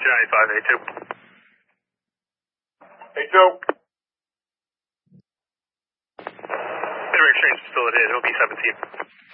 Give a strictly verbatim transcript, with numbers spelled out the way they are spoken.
two ninety-five, A two. A two. Inter exchange facility at O B seventeen.